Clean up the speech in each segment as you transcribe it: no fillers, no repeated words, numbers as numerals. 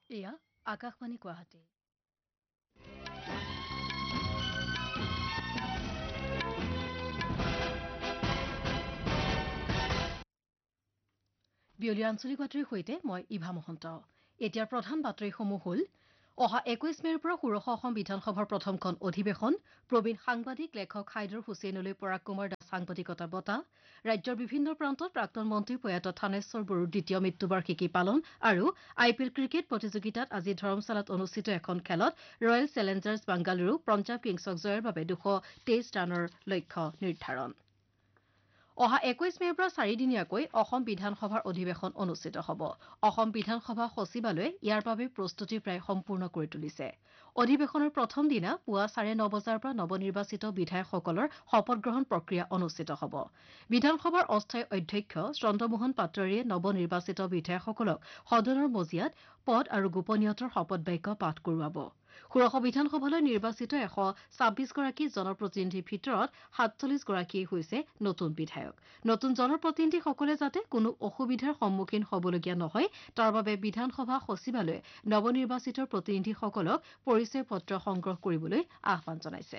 এয়া আকাশবাণী গুৱাহাটী। বিয়লি আঞ্চলিক বাতৰিৰ সৈতে মই ইভা মহন্ত। এতিয়া প্ৰধান বাতৰিসমূহ হ'ল অহা ২১ মেৰ পৰা ষোড়শ অসম বিধানসভাৰ প্ৰথমখন অধিৱেশন, প্ৰবীণ সাংবাদিক লেখক হাইদৰ হুছেইনলৈ পৰাগ কুমাৰ দাস সাংবাদিকতা বঁটা, ৰাজ্যৰ বিভিন্ন প্ৰান্তত প্ৰাক্তন মন্ত্ৰী প্ৰয়াত থানেশ্বৰ বড়োৰ দ্বিতীয় মৃত্যুবাৰ্ষিকী পালন আৰু IPL ক্ৰিকেট প্ৰতিযোগিতাত আজি ধৰমশালাত অনুষ্ঠিত এখন খেলত ৰয়েল চেলেঞ্জাৰ্ছ বাংগালুৰু পঞ্জাৱ কিংছক জয়ৰ বাবে ২২৩ ৰানৰ লক্ষ্য নিৰ্ধাৰণ। অহা ২১ মেৰ পৰা চাৰিদিনীয়াকৈ অসম বিধানসভাৰ অধিৱেশন অনুষ্ঠিত হ'ব। অসম বিধানসভা সচিবালয়ে ইয়াৰ বাবে প্ৰস্তুতি প্ৰায় সম্পূৰ্ণ কৰি তুলিছে। অধিৱেশনৰ প্ৰথম দিনা পুৱা ৯:৩০ বজাৰ পৰা নৱনিৰ্বাচিত বিধায়কসকলৰ শপতগ্ৰহণ প্ৰক্ৰিয়া অনুষ্ঠিত হ'ব। বিধানসভাৰ অস্থায়ী অধ্যক্ষ চন্দ্ৰমোহন পাটোৱাৰীয়ে নৱনিৰ্বাচিত বিধায়কসকলক সদনৰ মজিয়াত পদ আৰু গোপনীয়তাৰ শপত বাক্য পাঠ কৰোৱাব। ষোড়শ বিধানসভালৈ নিৰ্বাচিত ১২৬গৰাকী জনপ্ৰতিনিধিৰ ভিতৰত ৪৭গৰাকীয়ে হৈছে নতুন বিধায়ক। নতুন জনপ্ৰতিনিধিসকলে যাতে কোনো অসুবিধাৰ সন্মুখীন হ'বলগীয়া নহয় তাৰ বাবে বিধানসভা সচিবালয়ে নৱনিৰ্বাচিত প্ৰতিনিধিসকলক পৰিচয় পত্ৰ সংগ্ৰহ কৰিবলৈ আহ্বান জনাইছে।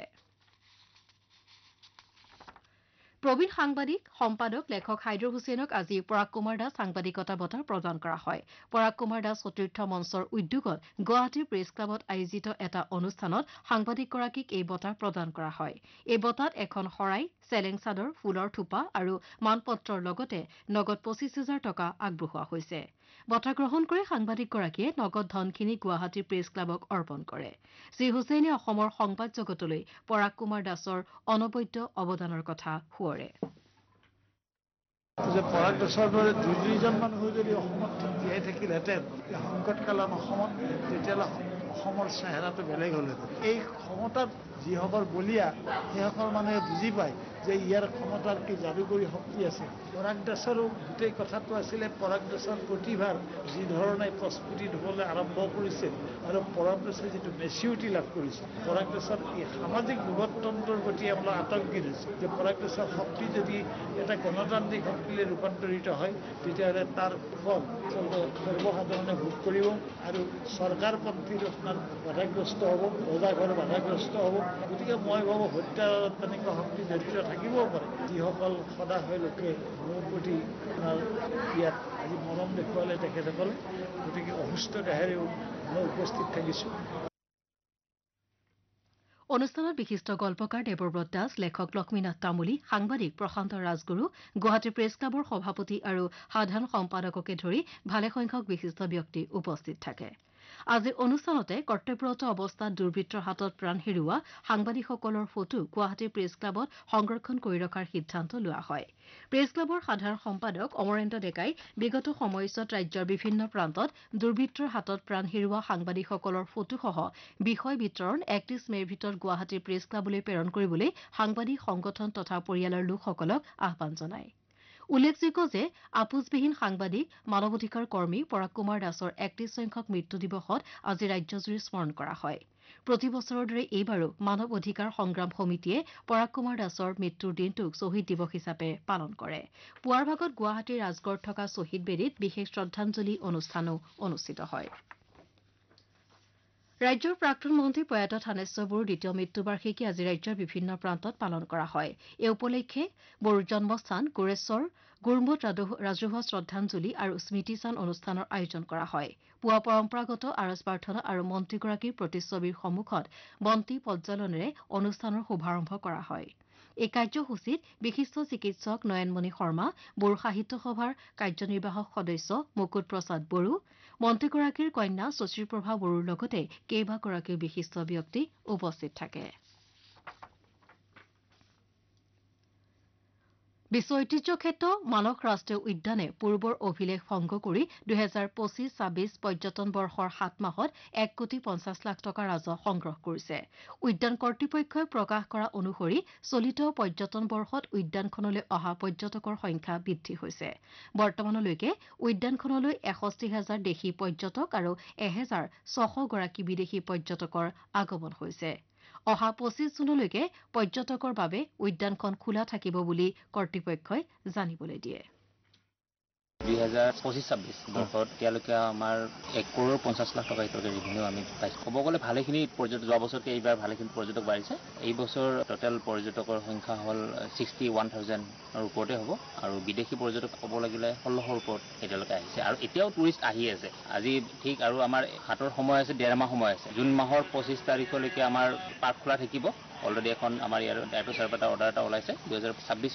প্ৰবীণ সাংবাদিক সম্পাদক লেখক হাইদৰ হুছেইনক আজি পৰাগ কুমাৰ দাস সাংবাদিকতা বঁটা প্ৰদান কৰা হয়। পৰাগ কুমাৰ দাস চতুৰ্থ মঞ্চৰ উদ্যোগত গুৱাহাটীৰ প্ৰেছ ক্লাবত আয়োজিত এটা অনুষ্ঠানত সাংবাদিকগৰাকীক এই বঁটা প্ৰদান কৰা হয়। এই বঁটাত এখন শৰাই, চেলেং চাদৰ, ফুলৰ থোপা আৰু মানপত্ৰৰ লগতে নগদ ২৫,০০০ টকা আগবঢ়োৱা হৈছে। বঁটা গ্ৰহণ কৰি সাংবাদিকগৰাকীয়ে নগদ ধনখিনি গুৱাহাটী প্ৰেছ ক্লাবক অৰ্পণ কৰে। শ্ৰী হুছেইনে অসমৰ সংবাদ জগতলৈ পৰাগ কুমাৰ দাসৰ অনবদ্য অৱদানৰ কথা সোঁৱৰে। যে পৰাগ দাসৰ দৰে দুজন মানুহ যদি অসমত জীয়াই থাকিলহেঁতেন সংকটকালীন অসমত, তেতিয়াহ'লে অসমৰ চেহেৰাটো বেলেগ হ'লহেঁতেন। এই ক্ষমতাত যিসকল বলীয়া সেইসকল মানুহে বুজি পায় যে ইয়াৰ ক্ষমতাৰ কি যাদুকৰী শক্তি আছে। পৰাগ দাসৰো গোটেই কথাটো আছিলে পৰাগ দাসৰ প্ৰতিভাৰ যি ধৰণে প্ৰস্ফুটিত হ'বলৈ আৰম্ভ কৰিছিল আৰু পৰাগ দাসে যিটো মেচিউৰিটি লাভ কৰিছে, পৰাগ দাসৰ এই সামাজিক বিবৰ্তনটোৰ প্ৰতি আমরা আতংকিত হৈছোঁ যে পৰাগ দাসৰ শক্তি যদি এটা গণতান্ত্ৰিক শক্তিলৈ ৰূপান্তৰিত হয় তেতিয়াহ'লে তাৰ ফল সৰ্বসাধাৰণে ভোগ কৰিব আৰু চৰকাৰপন্থীৰ আপোনাৰ বাধাগ্ৰস্ত হ'ব, ৰজাঘৰ বাধাগ্ৰস্ত হ'ব। গতিকে মই ভাবোঁ হত্যাৰ তেনেকুৱা শক্তি জড়িত থাকিবও পাৰে। যিসকল সদাশয় লোকে মোৰ প্ৰতি আপোনাৰ ইয়াত আজি মৰম দেখুৱালে তেখেতসকলে, গতিকে অসুস্থ দেহেৰেও মই উপস্থিত থাকিছোঁ। অনুষ্ঠানত বিশিষ্ট গল্পকাৰ দেৱব্ৰত দাস, লেখক লক্ষ্মীনাথ তামুলী, সাংবাদিক প্ৰশান্ত ৰাজগুৰু, গুৱাহাটী প্ৰেছ ক্লাবৰ সভাপতি আৰু সাধাৰণ সম্পাদককে ধৰি ভালেসংখ্যক বিশিষ্ট ব্যক্তি উপস্থিত থাকে। আজিৰ অনুষ্ঠানতে কৰ্তব্যৰত অৱস্থাত দুৰ্বৃত্তৰ হাতত প্ৰাণ হেৰুওৱা সাংবাদিকসকলৰ ফটো গুৱাহাটী প্ৰেছ ক্লাবত সংৰক্ষণ কৰি ৰখাৰ সিদ্ধান্ত লোৱা হয়। প্ৰেছ ক্লাবৰ সাধাৰণ সম্পাদক অমৰেন্দ্ৰ ডেকাই বিগত সময়ছোৱাত ৰাজ্যৰ বিভিন্ন প্ৰান্তত দুৰ্বৃত্তৰ হাতত প্ৰাণ হেৰুওৱা সাংবাদিকসকলৰ ফটোসহ বিষয় বিতৰণ ৩১ মেৰ ভিতৰত গুৱাহাটী প্ৰেছ ক্লাবলৈ প্ৰেৰণ কৰিবলৈ সাংবাদিক সংগঠন তথা পৰিয়ালৰ লোকসকলক আহ্বান জনায়। উল্লেখযোগ্য যে আপোচবিহীন সাংবাদিক মানৱ অধিকাৰ কৰ্মী পৰাগ কুমাৰ দাসৰ ৩১ সংখ্যক মৃত্যু দিৱসত আজি ৰাজ্যজুৰি স্মৰণ কৰা হয়। প্ৰতি বছৰৰ দৰে এইবাৰো মানৱ অধিকাৰ সংগ্ৰাম সমিতিয়ে পৰাগ কুমাৰ দাসৰ মৃত্যুৰ দিনটোক শ্বহীদ দিৱস হিচাপে পালন কৰে। পুৱাৰ ভাগত গুৱাহাটীৰ ৰাজগড়ত থকা শ্বহীদ বেদীত বিশেষ শ্ৰদ্ধাঞ্জলি অনুষ্ঠানো অনুষ্ঠিত হয়। ৰাজ্যৰ প্ৰাক্তন মন্ত্ৰী প্ৰয়াত থানেশ্বৰ বড়োৰ দ্বিতীয় মৃত্যুবাৰ্ষিকী আজি ৰাজ্যৰ বিভিন্ন প্ৰান্তত পালন কৰা হয়। এই উপলক্ষে বড়োৰ জন্মস্থান গোৰেশ্বৰ গুৰমুট ৰাজহুৱা শ্ৰদ্ধাঞ্জলি আৰু স্মৃতিচান অনুষ্ঠানৰ আয়োজন কৰা হয়। পুৱা পৰম্পৰাগত আৰজ প্ৰাৰ্থনা আৰু মন্ত্ৰীগৰাকীৰ প্ৰতিচ্ছবিৰ সন্মুখত বন্তি প্ৰজ্বলনেৰে অনুষ্ঠানৰ শুভাৰম্ভ কৰা হয়। এই কাৰ্যসূচীত বিশিষ্ট চিকিৎসক নয়নমণি শৰ্মা, বড়ো সাহিত্য সভাৰ কাৰ্যনিৰ্বাহক সদস্য মুকুট প্ৰসাদ বড়ো, মন্ত্ৰীগৰাকীৰ কন্যা শশীপ্ৰভা বড়োৰ লগতে কেইবাগৰাকীও বিশিষ্ট ব্যক্তি উপস্থিত থাকে। বিশ্ব ঐতিহ্য ক্ষেত্ৰ মানস ৰাষ্ট্ৰীয় উদ্যানে পূৰ্বৰ অভিলেখ ভংগ কৰি ২০২৫-২৬ পৰ্যটন বৰ্ষৰ ৭ মাহত ১,৫০,০০,০০০ টকা ৰাজহ সংগ্ৰহ কৰিছে। উদ্যান কৰ্তৃপক্ষই প্ৰকাশ কৰা অনুসৰি চলিত পৰ্যটন বৰ্ষত উদ্যানখনলৈ অহা পৰ্যটকৰ সংখ্যা বৃদ্ধি হৈছে। বৰ্তমানলৈকে উদ্যানখনলৈ ৬১,০০০ দেশী পৰ্যটক আৰু ১,৬০০গৰাকী বিদেশী পৰ্যটকৰ আগমন হৈছে। অহা ২৫ জুনলৈকে পৰ্যটকৰ বাবে উদ্যানখন খোলা থাকিব বুলি কৰ্তৃপক্ষই জানিবলৈ দিয়ে। 2025-26 বৰ্ষত এতিয়ালৈকে আমাৰ 1,50,00,000 টকা এতিয়ালৈকে ৰেভিনিউ আমি পাইছোঁ। ক'ব গ'লে ভালেখিনি পৰ্যটক, যোৱা বছৰতকৈ এইবাৰ ভালেখিনি পৰ্যটক বাঢ়িছে। এই বছৰ টোটেল পৰ্যটকৰ সংখ্যা হ'ল 61,000ৰ ওপৰতে হ'ব আৰু বিদেশী পৰ্যটক ক'ব লাগিলে 1600ৰ ওপৰত এতিয়ালৈকে আহিছে আৰু এতিয়াও টুৰিষ্ট আহি আছে। আজি ঠিক আৰু আমাৰ হাতৰ সময় আছে, 1.5 মাহ সময় আছে। জুন মাহৰ 25 তাৰিখলৈকে আমাৰ পাৰ্ক খোলা থাকিব। অলৰেডি এখন আমাৰ ইয়াৰ ডাইৰেক্টৰ ছাৰৰ পৰা অৰ্ডাৰ এটা ওলাইছে 2026